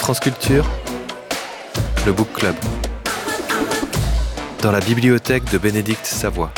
France Culture, le Book Club. Dans la bibliothèque de Bénédicte Savoie.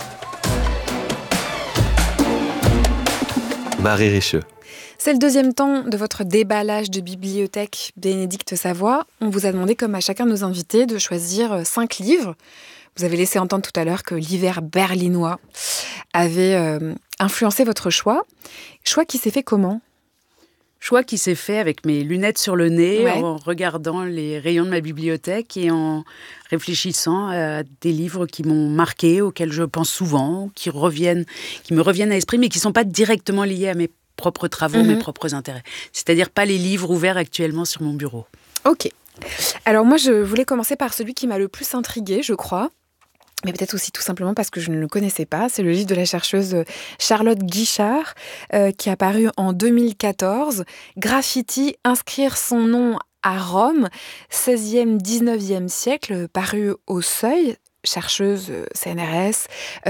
Marie Richeux. C'est le deuxième temps de votre déballage de bibliothèque Bénédicte Savoie. On vous a demandé, comme à chacun de nos invités, de choisir 5 livres. Vous avez laissé entendre tout à l'heure que l'hiver berlinois avait influencé votre choix. Choix qui s'est fait comment ? Choix qui s'est fait avec mes lunettes sur le nez, Ouais. en regardant les rayons de ma bibliothèque et en réfléchissant à des livres qui m'ont marqué, auxquels je pense souvent, qui me reviennent à l'esprit, mais qui ne sont pas directement liés à mes propres travaux, mes propres intérêts. C'est-à-dire pas les livres ouverts actuellement sur mon bureau. Ok. Alors moi, je voulais commencer par celui qui m'a le plus intriguée, je crois. Mais peut-être aussi tout simplement parce que je ne le connaissais pas. C'est le livre de la chercheuse Charlotte Guichard, qui est apparu en 2014. Graffiti, inscrire son nom à Rome, 16e, 19e siècle, paru au Seuil, chercheuse CNRS.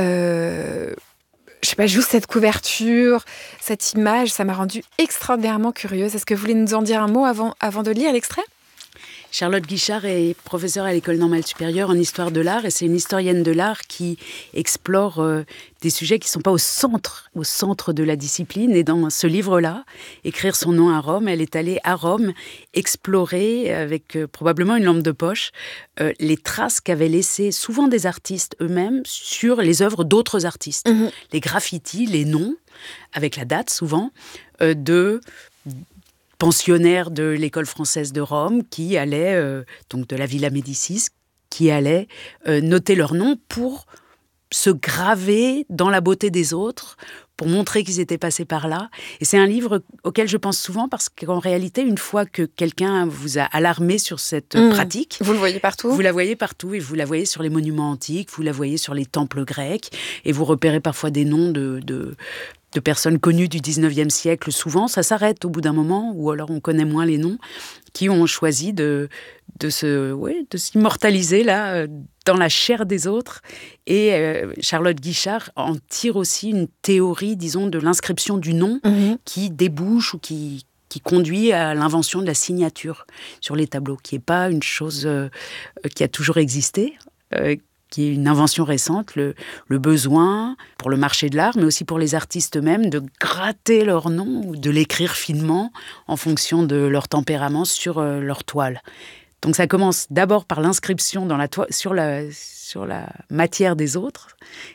Je sais pas, juste cette couverture, cette image, ça m'a rendue extraordinairement curieuse. Est-ce que vous voulez nous en dire un mot avant de lire l'extrait ? Charlotte Guichard est professeure à l'École normale supérieure en histoire de l'art et c'est une historienne de l'art qui explore des sujets qui ne sont pas au centre de la discipline. Et dans ce livre-là, Écrire son nom à Rome, elle est allée à Rome explorer, avec probablement une lampe de poche, les traces qu'avaient laissées souvent des artistes eux-mêmes sur les œuvres d'autres artistes. Les graffitis, les noms, avec la date souvent, de pensionnaires de l'école française de Rome qui allaient, donc de la Villa Médicis, qui allaient noter leur nom pour se graver dans la beauté des autres, pour montrer qu'ils étaient passés par là. Et c'est un livre auquel je pense souvent parce qu'en réalité, une fois que quelqu'un vous a alarmé sur cette pratique... Vous le voyez partout ? Vous la voyez partout et vous la voyez sur les monuments antiques, vous la voyez sur les temples grecs et vous repérez parfois des noms de personnes connues du 19e siècle. Souvent, ça s'arrête au bout d'un moment, ou alors on connaît moins les noms, qui ont choisi de s'immortaliser là, dans la chair des autres. Et Charlotte Guichard en tire aussi une théorie, disons, de l'inscription du nom qui débouche ou qui conduit à l'invention de la signature sur les tableaux, qui n'est pas une chose qui a toujours existé, qui est une invention récente, le besoin pour le marché de l'art, mais aussi pour les artistes eux-mêmes, de gratter leur nom ou de l'écrire finement en fonction de leur tempérament sur leur toile. Donc ça commence d'abord par l'inscription dans la sur la matière des autres,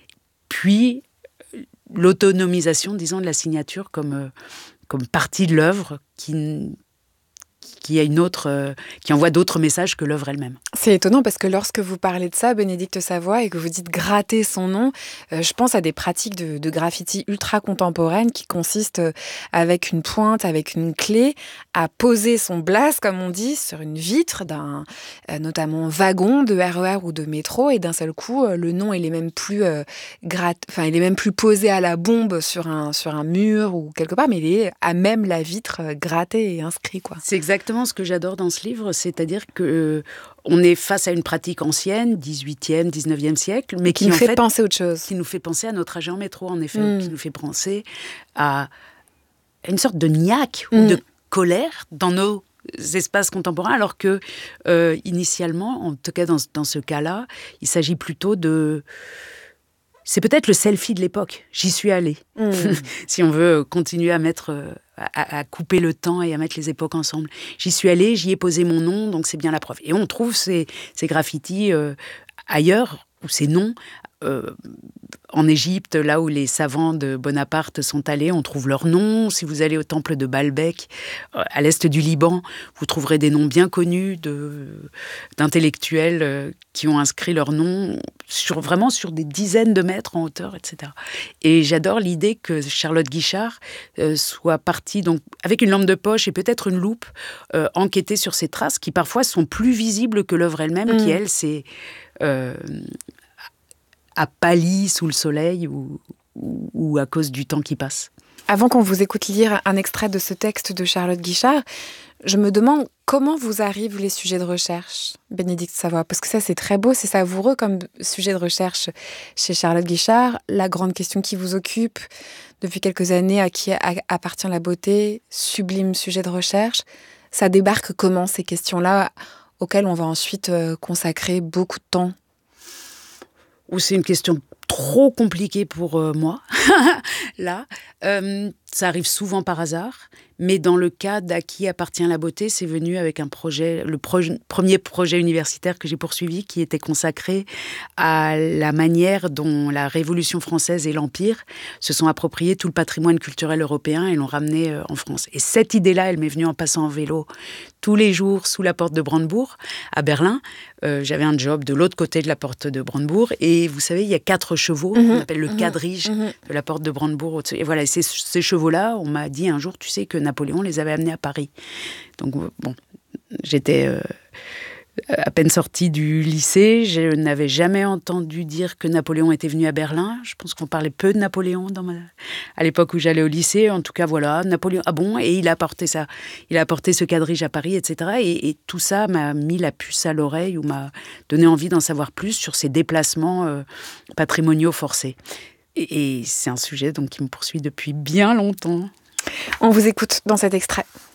puis l'autonomisation, disons, de la signature comme partie de l'œuvre qui envoie d'autres messages que l'œuvre elle-même. C'est étonnant parce que lorsque vous parlez de ça, Bénédicte Savoie, et que vous dites gratter son nom, je pense à des pratiques de graffiti ultra contemporaines qui consistent avec une pointe, avec une clé, à poser son blast, comme on dit, sur une vitre d'un notamment wagon de RER ou de métro, et d'un seul coup, le nom il est même plus il est même plus posé à la bombe sur un mur ou quelque part, mais il est à même la vitre gratté et inscrit, quoi. C'est exactement ce que j'adore dans ce livre, c'est-à-dire que on est face à une pratique ancienne, 18e, 19e siècle, mais qui nous fait penser à autre chose. Qui nous fait penser à notre trajet en métro, en effet, qui nous fait penser à une sorte de niaque ou de colère dans nos espaces contemporains, alors que, initialement, en tout cas dans ce cas-là, il s'agit plutôt de... C'est peut-être le selfie de l'époque. J'y suis allée. Si on veut continuer à couper le temps et à mettre les époques ensemble. J'y suis allée, j'y ai posé mon nom, donc c'est bien la preuve. Et on trouve ces graffitis ailleurs, ou ces noms, en Égypte, là où les savants de Bonaparte sont allés, on trouve leurs noms. Si vous allez au temple de Baalbek, à l'est du Liban, vous trouverez des noms bien connus d'intellectuels qui ont inscrit leurs noms vraiment sur des dizaines de mètres en hauteur, etc. Et j'adore l'idée que Charlotte Guichard soit partie, donc, avec une lampe de poche et peut-être une loupe, enquêter sur ces traces qui parfois sont plus visibles que l'œuvre elle-même, qui elle, c'est... a pâli sous le soleil ou à cause du temps qui passe. Avant qu'on vous écoute lire un extrait de ce texte de Charlotte Guichard, je me demande comment vous arrivent les sujets de recherche, Bénédicte Savoie, parce que ça c'est très beau, c'est savoureux comme sujet de recherche chez Charlotte Guichard. La grande question qui vous occupe depuis quelques années, à qui appartient la beauté, sublime sujet de recherche. ça débarque comment, ces questions-là, auxquelles on va ensuite consacrer beaucoup de temps? Ou c'est une question trop compliquée pour moi, là. Ça arrive souvent par hasard, mais dans le cas d'À qui appartient la beauté, c'est venu avec un projet, premier projet universitaire que j'ai poursuivi, qui était consacré à la manière dont la Révolution française et l'Empire se sont appropriés tout le patrimoine culturel européen et l'ont ramené en France. Et cette idée-là, elle m'est venue en passant en vélo tous les jours sous la porte de Brandebourg, à Berlin. J'avais un job de l'autre côté de la porte de Brandebourg. Et vous savez, il y a 4 chevaux, on appelle le quadrige de la porte de Brandebourg. Et voilà, ces chevaux-là, on m'a dit un jour, tu sais que Napoléon les avait amenés à Paris. Donc bon, j'étais à peine sortie du lycée. Je n'avais jamais entendu dire que Napoléon était venu à Berlin. Je pense qu'on parlait peu de Napoléon à l'époque où j'allais au lycée. En tout cas, voilà, Napoléon, ah bon, et il a apporté ça. Il a apporté ce quadrige à Paris, etc. Et tout ça m'a mis la puce à l'oreille ou m'a donné envie d'en savoir plus sur ces déplacements patrimoniaux forcés. Et c'est un sujet donc qui me poursuit depuis bien longtemps. On vous écoute dans cet extrait.